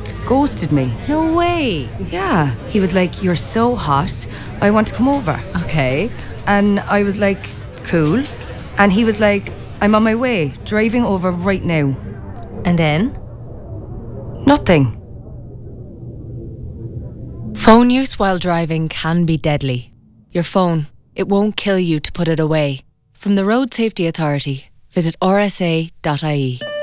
just ghosted me. No way. Yeah, he was like, "You're so hot, I want to come over." Okay. And I was like, "Cool." And he was like, "I'm on my way, driving over right now." And then? Nothing. Phone use while driving can be deadly. Your phone, it won't kill you to put it away. From the Road Safety Authority, visit rsa.ie.